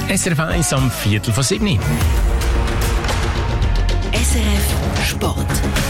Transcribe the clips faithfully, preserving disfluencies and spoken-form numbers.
S R F eins am Viertel vor sieben. S R F Sport.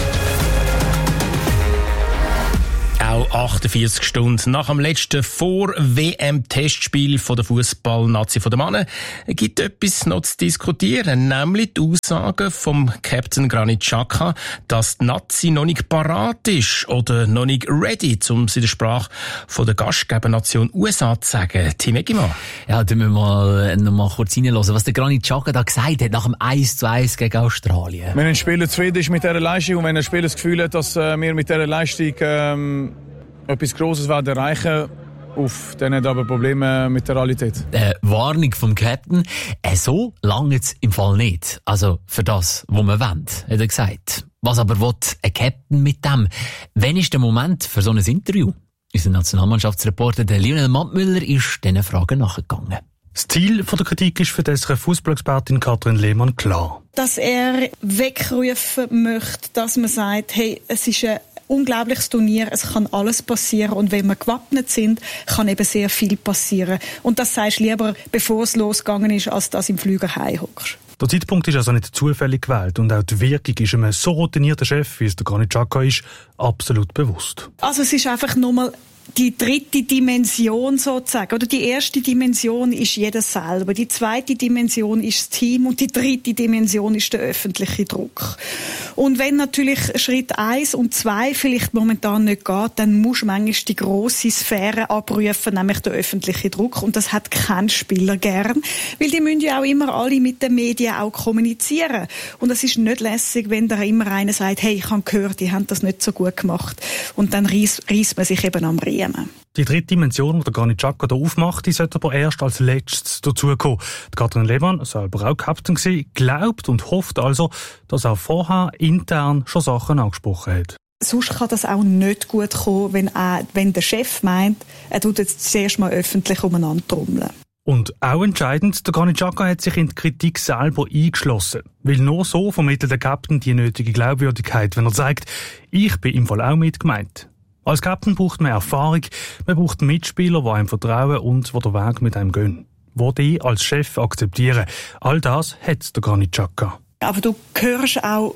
Auch achtundvierzig Stunden nach dem letzten Vor-W M-Testspiel von der Fußball-Nazi der Männer gibt etwas noch zu diskutieren, nämlich die Aussagen vom Captain Granit Xhaka, dass die Nazi noch nicht parat ist oder noch nicht ready, um es in der Sprache von der Gastgebernation U S A zu sagen. Tim Eggimann. Ja, da müssen wir mal, noch mal kurz reinhören, was der Granit Xhaka da gesagt hat nach dem eins zu eins gegen Australien. Wenn ein Spieler zufrieden ist mit dieser Leistung und wenn ein Spieler das Gefühl hat, dass äh, wir mit dieser Leistung ähm, etwas Grosses werden erreichen, uff, dann hat er aber Probleme mit der Realität. Äh, Warnung vom Captain, äh, so lange jetzt im Fall nicht. Also für das, was man will, hat er gesagt. Was aber will ein Captain mit dem? Wann ist der Moment für so ein Interview? Unser Nationalmannschaftsreporter der Lionel Mattmüller ist diesen Fragen nachgegangen. Das Ziel der Kritik ist für die Fußballexpertin Katrin Lehmann klar. Dass er wegrufen möchte, dass man sagt, hey, es ist ein unglaubliches Turnier, es kann alles passieren und wenn wir gewappnet sind, kann eben sehr viel passieren. Und das sagst du lieber, bevor es losgegangen ist, als dass du im Flüger heimhockst. Der Zeitpunkt ist also nicht zufällig gewählt und auch die Wirkung ist einem so routinierten Chef, wie es der Granit Xhaka ist, absolut bewusst. Also es ist einfach nochmal die dritte Dimension sozusagen. Oder die erste Dimension ist jeder selber. Die zweite Dimension ist das Team und die dritte Dimension ist der öffentliche Druck. Und wenn natürlich Schritt eins und zwei vielleicht momentan nicht geht, dann musst du manchmal die grosse Sphäre abrufen, nämlich der öffentliche Druck. Und das hat kein Spieler gern, weil die müssen ja auch immer alle mit den Medien auch kommunizieren. Und es ist nicht lässig, wenn da immer einer sagt, hey, ich habe gehört, die haben das nicht so gut gemacht. Und dann reisst man sich eben am Riemen. Die dritte Dimension, die der Granit Xhaka da aufmacht, die sollte aber erst als letztes dazukommen. Die Katrin Lehmann, selber auch Captain gewesen, glaubt und hofft also, dass auch vorher intern schon Sachen angesprochen hat. Sonst kann das auch nicht gut kommen, wenn, er, wenn der Chef meint, er tut jetzt zuerst mal öffentlich umeinander trommeln. Und auch entscheidend, der Granit Xhaka hat sich in die Kritik selber eingeschlossen. Weil nur so vermittelt der Captain die nötige Glaubwürdigkeit, wenn er sagt, ich bin im Fall auch mitgemeint. Als Captain braucht man Erfahrung, man braucht Mitspieler, die einem vertrauen und die den Weg mit einem gehen. Die die als Chef akzeptieren. All das hat der Granit Xhaka. Aber du hörst auch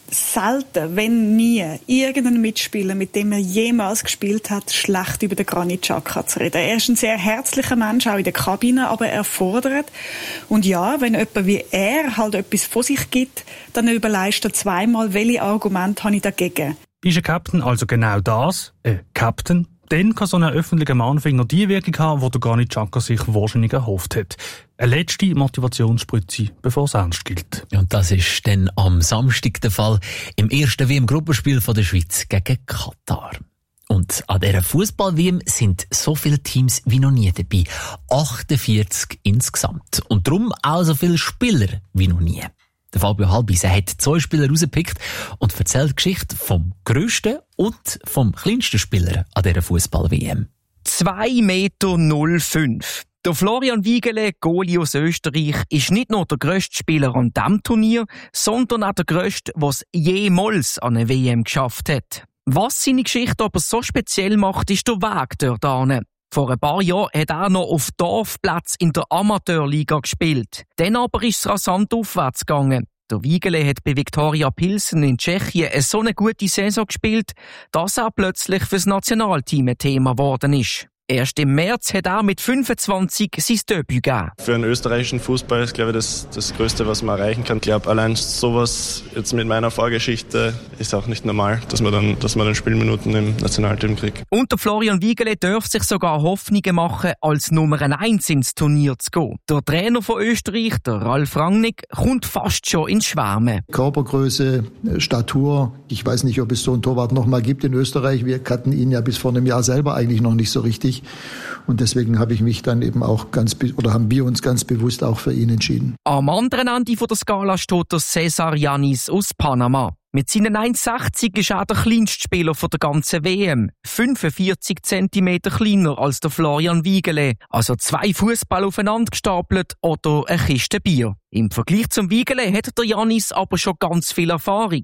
selten, wenn nie, irgendeinen Mitspieler, mit dem er jemals gespielt hat, schlecht über den Granit Xhaka zu reden. Er ist ein sehr herzlicher Mensch, auch in der Kabine, aber er fordert. Und ja, wenn jemand wie er halt etwas von sich gibt, dann überlegst du zweimal, welche Argumente habe ich dagegen. Ist ein Captain also genau das, ein Captain, dann kann so ein öffentlicher Mahnfinger die Wirkung haben, die der Granit Xhaka sich wahrscheinlich erhofft hat. Eine letzte Motivationsspritze, bevor es ernst gilt. Und das ist dann am Samstag der Fall im ersten W M-Gruppenspiel der Schweiz gegen Katar. Und an dieser Fußball-W M sind so viele Teams wie noch nie dabei. achtundvierzig insgesamt. Und darum auch so viele Spieler wie noch nie. Der Fabio Halbis hat zwei Spieler rausgepickt und erzählt die Geschichte vom grössten und vom kleinsten Spieler an dieser Fußball-W M. zwei Meter null fünf. Der Florian Wiegele, Goalie aus Österreich, ist nicht nur der grösste Spieler an diesem Turnier, sondern auch der grösste, der es jemals an eine W M geschafft hat. Was seine Geschichte aber so speziell macht, ist der Weg dort hin. Vor ein paar Jahren hat er noch auf Dorfplatz in der Amateurliga gespielt. Dann aber ist es rasant aufwärts gegangen. Der Wiegele hat bei Viktoria Pilsen in Tschechien eine so eine gute Saison gespielt, dass er plötzlich fürs Nationalteam ein Thema geworden ist. Erst im März hat er mit fünfundzwanzig sein Debüt gegeben. Für einen österreichischen Fußball ist, glaube ich, das, das Größte, was man erreichen kann. Ich glaube, allein sowas jetzt mit meiner Vorgeschichte ist auch nicht normal, dass man dann, dass man dann Spielminuten im Nationalteam kriegt. Und der Florian Wiegele darf sich sogar Hoffnungen machen, als Nummer eins ins Turnier zu gehen. Der Trainer von Österreich, der Ralf Rangnick, kommt fast schon ins Schwärmen. Körpergröße, Statur. Ich weiß nicht, ob es so einen Torwart noch mal gibt in Österreich. Wir kannten ihn ja bis vor einem Jahr selber eigentlich noch nicht so richtig. Und deswegen habe ich mich dann eben auch ganz, oder haben wir uns ganz bewusst auch für ihn entschieden. Am anderen Ende der Skala steht der Cesar Yanis aus Panama. Mit seinen eins Komma sechzig ist er der kleinste Spieler der ganzen W M. fünfundvierzig Zentimeter kleiner als der Florian Wiegele. Also zwei Fußball aufeinander gestapelt oder eine Kiste Bier. Im Vergleich zum Wiegele hat der Yanis aber schon ganz viel Erfahrung.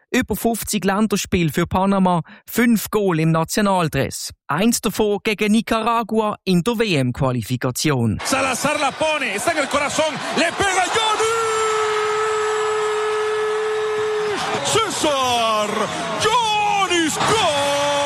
Über fünfzig Länderspiele für Panama, fünf Goal im Nationaldress. Eins davon gegen Nicaragua in der W M-Qualifikation. Salazar la pone, está en el corazón, le pega Johnny! César! Johnny's Goal!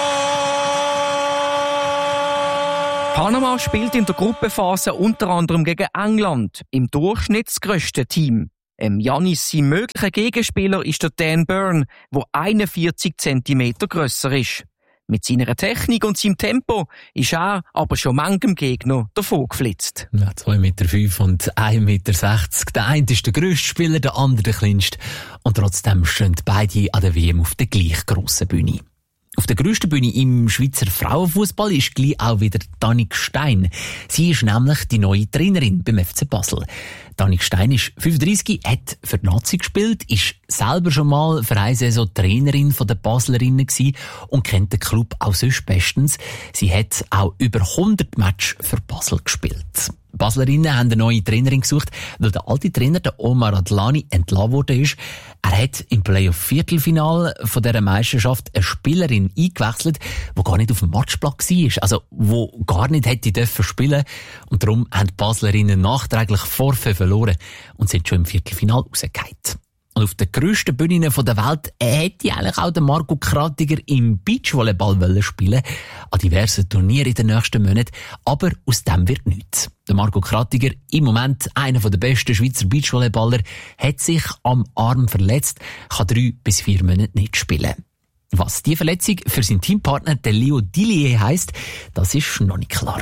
Panama spielt in der Gruppenphase unter anderem gegen England, im Durchschnitt das grösste Team. Em Giannis sein möglicher Gegenspieler ist der Dan Burn, der einundvierzig Zentimeter grösser ist. Mit seiner Technik und seinem Tempo ist er aber schon manchem Gegner davon geflitzt. Ja, zwei Meter fünf und ein Meter sechzig. Der eine ist der grösste Spieler, der andere der kleinste. Und trotzdem stehen beide an der W M auf der gleich grossen Bühne. Auf der grössten Bühne im Schweizer Frauenfußball ist gleich auch wieder Danique Stein. Sie ist nämlich die neue Trainerin beim F C Basel. Danique Stein ist fünfunddreissig, hat für die Nazi gespielt, ist selber schon mal für eine Saison Trainerin der Baslerinnen gewesen und kennt den Club auch sonst bestens. Sie hat auch über hundert Matches für Basel gespielt. Die Baslerinnen haben eine neue Trainerin gesucht, weil der alte Trainer, der Omar Adlani, entlassen worden ist. Er hat im Playoff-Viertelfinal von dieser Meisterschaft eine Spielerin eingewechselt, die gar nicht auf dem Matchplatz war, also die gar nicht hätte dürfen spielen. Und darum haben die Baslerinnen nachträglich Vorfälle verloren und sind schon im Viertelfinal rausgefallen. Und auf den grössten Bühnen der Welt hätte eigentlich auch der Marco Kratiger im Beachvolleyball spielen wollen, an diversen Turnieren in den nächsten Monaten, aber aus dem wird nichts. Der Marco Kratiger, im Moment einer der besten Schweizer Beachvolleyballer, hat sich am Arm verletzt, kann drei bis vier Monate nicht spielen. Was die Verletzung für seinen Teampartner, den Leo Dillier, heisst, das ist noch nicht klar.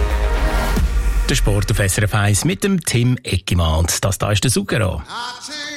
Der Sport auf S R F eins mit dem Tim Eckimann. Das da ist der Zucchero.